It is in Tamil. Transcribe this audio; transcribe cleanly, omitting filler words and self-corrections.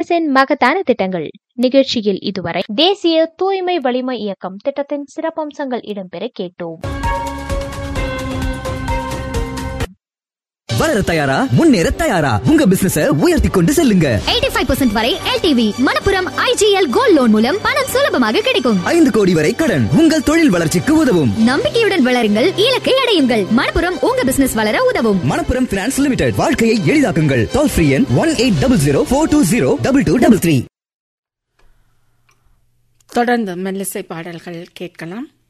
அரசின் மகத்தான திட்டங்கள் நிகழ்ச்சியில் இதுவரை தேசிய தூய்மை வலிமை இயக்கம் திட்டத்தின் சிறப்பம்சங்கள் இடம்பெற கேட்டோம். வளர தயாரா, முன்னேற தயாரா, உங்க பிசினஸ உயர்த்தி கொண்டு செல்லுங்க. 85% வரை LTV Manappuram IGL gold loan மூலம் பணம் சுலபமாக கிடைக்கும். 5 கோடி வரை கடன் உங்கள் தொழில் வளர்ச்சிக்கு உதவும். நம்பிக்கையுடன் வளருங்கள், இலக்கை அடையுங்கள். மணப்புரம் உங்க பிசினஸ் வளர உதவும். மணப்புரம் பினான்ஸ் லிமிடெட், வாழ்க்கையை எளிதாக்குங்கள். டோல் ஃப்ரீ எண் 180042202233. தொடர்ந்து மெல்லிசை பாடல்கள் கேட்கலாம்.